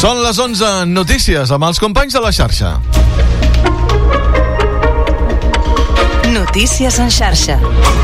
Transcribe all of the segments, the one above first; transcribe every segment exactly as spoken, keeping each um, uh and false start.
Són les onze, notícies amb els companys de la xarxa. Notícies en xarxa.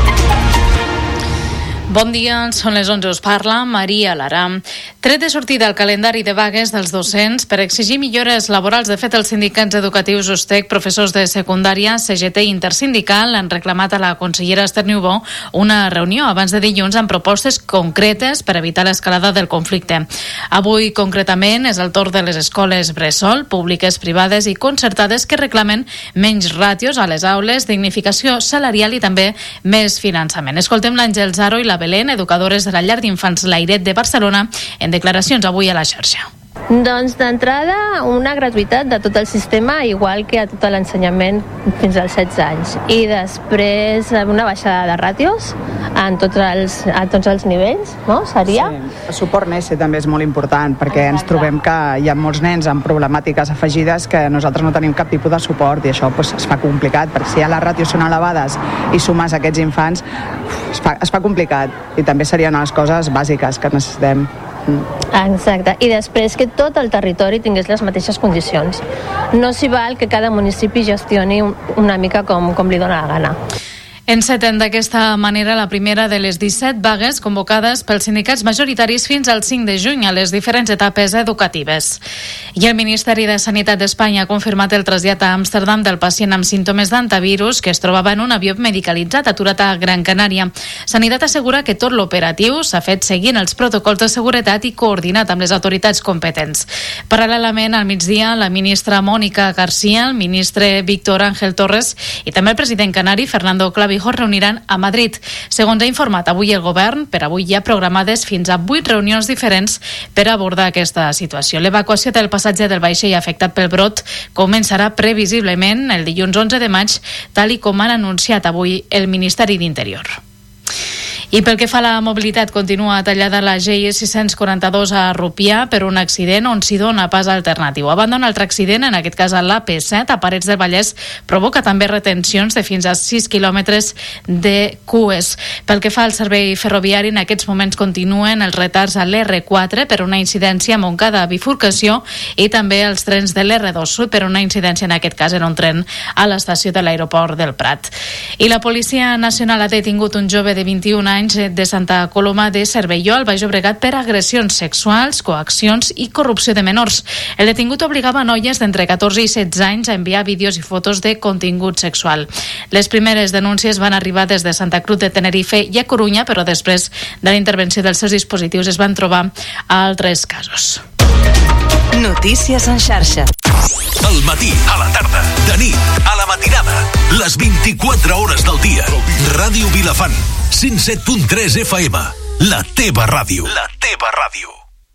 Bon dia, són les onze, us parla Maria Lara. Tret de sortida el calendari de vagues dels docents per exigir millores laborals. De fet, els sindicats educatius U S T E C, professors de secundària, C G T i Intersindical han reclamat a la consellera Esther Niubó una reunió abans de dilluns amb propostes concretes per evitar l'escalada del conflicte. Avui, concretament, és el torn de les escoles bressol, públiques, privades i concertades, que reclamen menys ràtios a les aules, dignificació salarial i també més finançament. Escoltem l'Àngel Zaro i la Belén, educadores de la llar d'infants Lairet de Barcelona, en declaracions avui a la xarxa. Doncs d'entrada una gratuïtat de tot el sistema, igual que a tot l'ensenyament fins als setze anys, i després una baixada de ràtios en tots els, a tots els nivells, no? Seria? Sí, el suport Nese també és molt important, perquè ens trobem que hi ha molts nens amb problemàtiques afegides que nosaltres no tenim cap tipus de suport, i això pues, es fa complicat, perquè si ja les ràtios són elevades i sumes aquests infants, es fa, es fa complicat, i també serien les coses bàsiques que necessitem. Exacte, i després que tot el territori tingués les mateixes condicions. No s'hi val que cada municipi gestioni una mica com, com li dóna la gana. Enceten d'aquesta manera la primera de les disset vagues convocades pels sindicats majoritaris fins al cinc de juny a les diferents etapes educatives. I el Ministeri de Sanitat d'Espanya ha confirmat el trasllat a Amsterdam del pacient amb símptomes d'antivirus que es trobava en un avió medicalitzat aturat a Gran Canària. Sanitat assegura que tot l'operatiu s'ha fet seguint els protocols de seguretat i coordinat amb les autoritats competents. Paral·lelament, al migdia, la ministra Mònica García, el ministre Víctor Ángel Torres i també el president canari, Fernando Clavijo, reuniran a Madrid. Segons ha informat avui el govern, per avui hi ha programades fins a vuit reunions diferents per abordar aquesta situació. L'evacuació del passatge del vaixell afectat pel brot començarà previsiblement el dilluns onze de maig, tal i com han anunciat avui el Ministeri d'Interior. I pel que fa a la mobilitat, continua tallada la G I sis quaranta-dos a Rupià per un accident on s'hi dona pas alternatiu. A banda, un altre accident, en aquest cas a l'A P set, a Parets del Vallès, provoca també retencions de fins a sis quilòmetres de cues. Pel que fa al servei ferroviari, en aquests moments continuen els retards a l'R quatre per una incidència a Montcada bifurcació i també els trens de l'R dos Sud per una incidència, en aquest cas, en un tren a l'estació de l'aeroport del Prat. I la Policia Nacional ha detingut un jove de vint-i-un anys de Santa Coloma de Cervelló, al Baix Llobregat, per agressions sexuals, coaccions i corrupció de menors. El detingut obligava noies d'entre catorze i setze anys a enviar vídeos i fotos de contingut sexual. Les primeres denúncies van arribar des de Santa Cruz de Tenerife i a Corunya, però després de la intervenció dels seus dispositius es van trobar a altres casos. Notícies en xarxa. Al matí, a la tarda, de nit, a la matinada, les vint-i-quatre hores del dia. Ràdio Vilafant, cent set punt tres F M, la teva ràdio. La teva ràdio.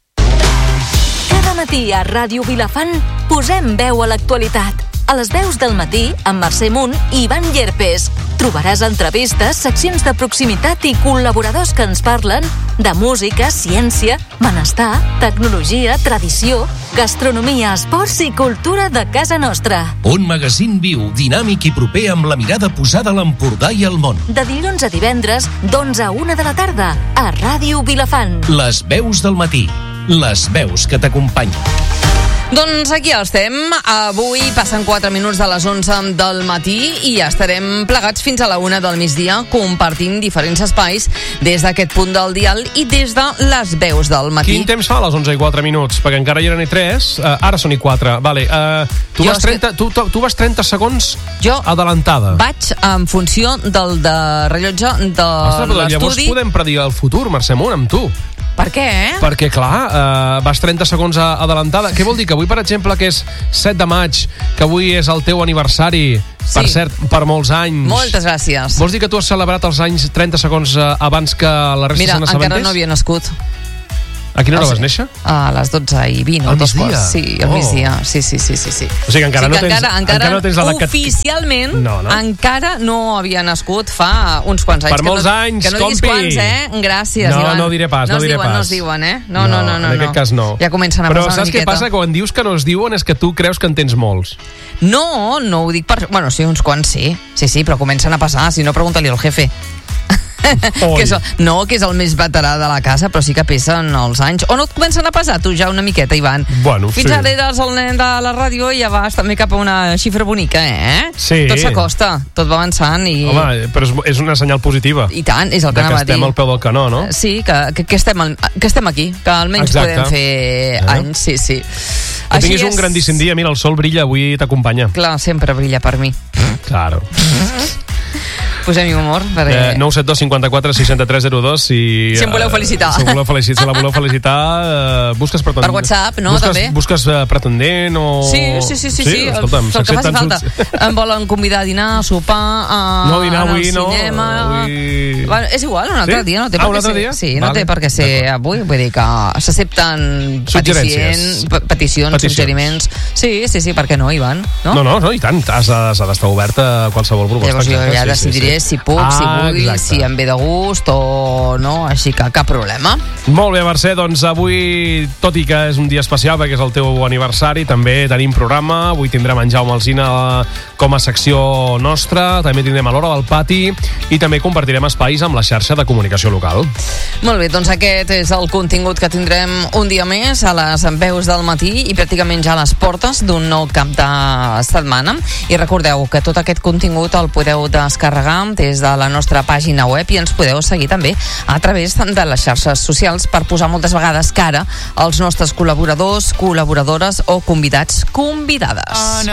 Cada matí a Ràdio Vilafant posem veu a l'actualitat. A les veus del matí, amb Mercè Munt i Ivan Llerpes. Trobaràs entrevistes, seccions de proximitat i col·laboradors que ens parlen de música, ciència, benestar, tecnologia, tradició, gastronomia, esports i cultura de casa nostra. Un magazín viu, dinàmic i proper amb la mirada posada a l'Empordà i al món. De dilluns a divendres, d'onze a una de la tarda, a Ràdio Vilafant. Les veus del matí. Les veus que t'acompanyen. Doncs aquí estem. Avui passen quatre minuts de les onze del matí i estarem plegats fins a la una del migdia compartint diferents espais des d'aquest punt del dial i des de les veus del matí. Quin temps fa a les onze i quatre minuts? Perquè encara hi eren i tres, uh, ara són i quatre. Vale, uh, tu, vas trenta, tu, tu vas trenta segons jo adelantada. Vaig en funció del de rellotge de l'estudi. Llavors podem predir el futur, Mercè Munt, amb tu. Per què, eh? Perquè, clar, uh, vas trenta segons adelantada. Què vol dir? Que avui, per exemple, que és set de maig, que avui és el teu aniversari, sí. Per cert, per molts anys. Moltes gràcies. Vols dir que tu has celebrat els anys trenta segons abans que la resta Mira, se n'assabentés? Mira, encara no havia nascut. A quina hora vas néixer? A les dotze i vint, al dos migdia? quarts. Sí, al oh. migdia. Sí, sí, sí, sí, sí. O sigui que encara, sí, no, tens, encara, encara, encara no tens l'edat que... Oficialment, no, no. encara no havia nascut fa uns quants anys. Per molts que no, anys, que no compi. Que no diguis quants, eh? Gràcies, no, Ivan. No, diré pas, no, no diré diuen, pas. No es diuen, eh? No, no, no. no, no en aquest no. cas no. Ja comencen a Però passar una miqueta. Però saps què passa? Quan dius que no es diuen és que tu creus que en tens molts. No, no ho dic per... Bueno, sí, uns quants sí. Sí, sí, però comencen a passar. Si no, pregunta-li al jefe. que és, no, que és el més veterà de la casa, però sí que pesen els anys. O no et comencen a pesar, tu ja una miqueta, Ivan? Bueno, Fins sí. ara eres el nen de la ràdio i ja vas també cap a una xifra bonica, eh? Sí. Tot s'acosta, tot va avançant i... Home, però és, és una senyal positiva. I tant, és el que de anava a que dir. estem al peu del canó, no? Sí, que, que, que, estem, al, que estem aquí, que almenys Exacte. podem fer eh? anys, sí, sí. Que tinguis un grandíssim dia, mira, el sol brilla, avui t'acompanya. Clar, sempre brilla per mi. Claro. Posem-hi humor. Perquè... Eh, nou set dos cinquanta-quatre seixanta-tres zero dos si, si em voleu felicitar. Eh, si, voleu felicitar si la voleu felicitar, eh, busques pretendent. Per WhatsApp, no? Busques, També. Busques eh, pretendent o... Sí, sí, sí, sí, sí. Escolta'm, el que faci falta. Suts... Em volen convidar a dinar, a sopar, a, no, dinar avui, al cinema... No, avui... Bueno, és igual, un altre sí? dia. No té ah, per un què altre ser. dia? Sí, no vale. té per què ser avui. Vull dir que s'accepten peticions, peticions, suggeriments. Sí, sí, sí, per què no, Ivan? No, no, no, no i tant. Has, has d'estar oberta a qualsevol proposta. Llavors jo ja sí, decidiré sí, sí. si puc, ah, si vull, exacte. si em ve de gust o no, així que cap problema. Molt bé, Mercè, doncs avui, tot i que és un dia especial perquè és el teu aniversari, també tenim programa. Avui tindrem en Jaume Alsina com a secció nostra, també tindrem a l'Hora del Pati i també compartirem espais amb la xarxa de comunicació local. Molt bé, doncs aquest és el contingut que tindrem un dia més a les veus del matí i pràcticament ja a les portes d'un nou cap de setmana. I recordeu que tot aquest contingut el podeu descarregar des de la nostra pàgina web i ens podeu seguir també a través de les xarxes socials per posar moltes vegades cara als nostres col·laboradors, col·laboradores o convidats, convidades.